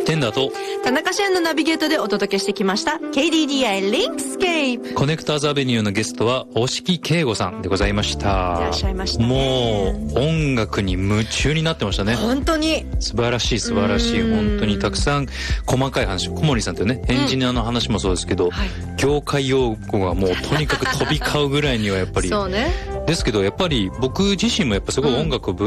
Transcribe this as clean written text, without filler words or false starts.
テンダーと田中シェンのナビゲートでお届けしてきました KDDI リンクスケープ。 コネクターズアベニューのゲストは大敷圭吾さんでございました。 いらっしゃいましたね。 もう音楽に夢中になってましたね。 本当に素晴らしい本当にたくさん細かい話、小森さんというねエンジニアの話もそうですけど、業界用語がもうとにかく飛び交うぐらいにはやっぱりそうね。 ですけど、やっぱり僕自身もやっぱすごい音楽を